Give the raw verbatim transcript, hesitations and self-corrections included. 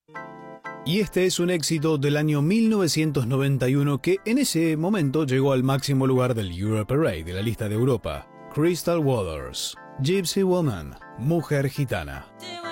Y este es un éxito del año mil novecientos noventa y uno que en ese momento llegó al máximo lugar del Europarade de la lista de Europa. Crystal Waters, Gypsy Woman, Mujer Gitana.